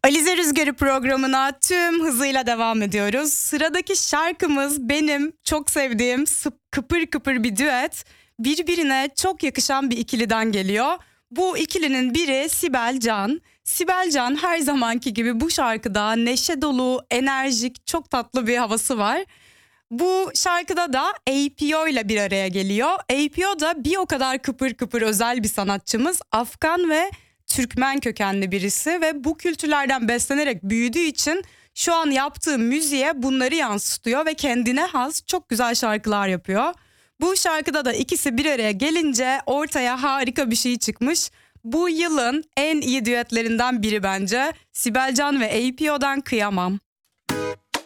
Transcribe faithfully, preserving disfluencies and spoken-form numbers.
Alize Rüzgarı programına tüm hızıyla devam ediyoruz. Sıradaki şarkımız benim çok sevdiğim sıp- kıpır kıpır bir düet. Birbirine çok yakışan bir ikiliden geliyor. Bu ikilinin biri Sibel Can. Sibel Can her zamanki gibi bu şarkıda neşe dolu, enerjik, çok tatlı bir havası var. Bu şarkıda da A P O ile bir araya geliyor. A P O da bir o kadar kıpır kıpır özel bir sanatçımız. Afgan ve Türkmen kökenli birisi ve bu kültürlerden beslenerek büyüdüğü için şu an yaptığı müziğe bunları yansıtıyor ve kendine has çok güzel şarkılar yapıyor. Bu şarkıda da ikisi bir araya gelince ortaya harika bir şey çıkmış. Bu yılın en iyi düetlerinden biri bence. Sibel Can ve A P O'dan Kıyamam.